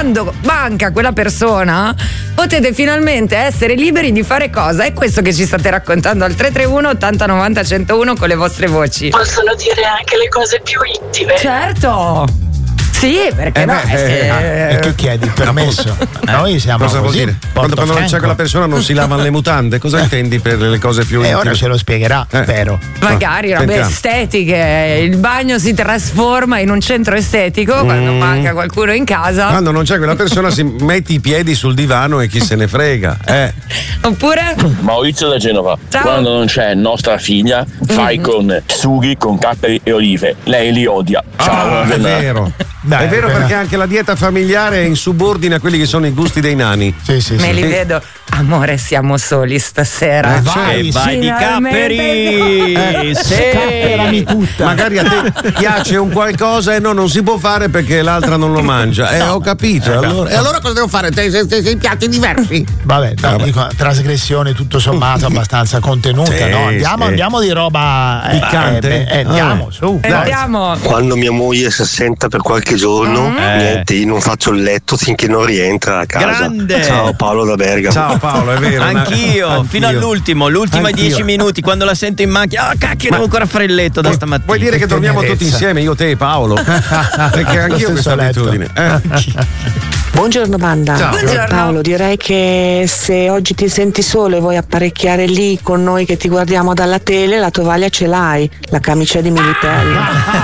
quando manca quella persona potete finalmente essere liberi di fare cosa? È questo che ci state raccontando al 331 80 90 101 con le vostre voci. Possono dire anche le cose più intime. Certo. Sì, perché no? E che chiedi il permesso? Noi siamo cosa vuol così, dire? Quando non c'è quella persona non si lavano le mutande, cosa intendi per le cose più intime? Ora ce lo spiegherà, spero. Magari robe estetiche, il bagno si trasforma in un centro estetico quando manca qualcuno in casa. Quando non c'è quella persona si metti i piedi sul divano e chi se ne frega. Oppure? Maurizio da Genova. Ciao. Quando non c'è nostra figlia, fai con sughi, con capperi e olive. Lei li odia. Ciao. È vero. È vero, perché anche la dieta familiare è in subordine a quelli che sono i gusti dei nani. Sì. Me li vedo. Amore, siamo soli stasera. Vai di capperi. Capperami tutta. Magari a te piace un qualcosa e non si può fare perché l'altra non lo mangia. Ho capito. E allora cosa devo fare? Sei piatti diversi? Vabbè, dico, trasgressione tutto sommato abbastanza contenuta, Sì, no? sì. Andiamo di roba piccante. Andiamo, su. Andiamo. Quando mia moglie si assenta per qualche giorno, niente, io non faccio il letto finché non rientra a casa. Grande. Ciao Paolo da Bergamo. Ciao Paolo, è vero. Anch'io, fino all'ultimi Anch'io. 10 minuti, quando la sento in macchina, cacchio, devo ancora fare il letto da stamattina. Vuoi dire che dormiamo tutti insieme, io, te e Paolo? Perché anch'io ho questa abitudine. Buongiorno banda. Ciao. Buongiorno. Paolo, direi che se oggi ti senti solo e vuoi apparecchiare lì con noi che ti guardiamo dalla tele, la tovaglia ce l'hai, la camicia di Militello.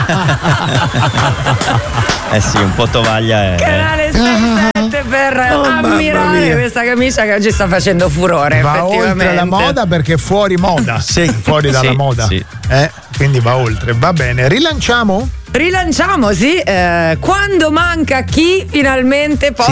Sì, un po' tovaglia è. Canale 67 per ammirare questa camicia che oggi sta facendo furore. Va effettivamente. oltre la moda perché è fuori moda. Fuori dalla moda. Sì. Quindi va oltre. Va bene. Rilanciamo? Rilanciamo, sì. Quando manca chi finalmente